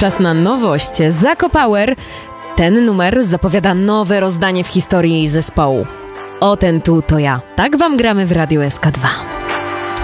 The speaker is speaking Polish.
czas na nowość. Zako Power. Ten numer zapowiada nowe rozdanie w historii jej zespołu. O ten tu to ja. Tak wam gramy w Radiu SK2.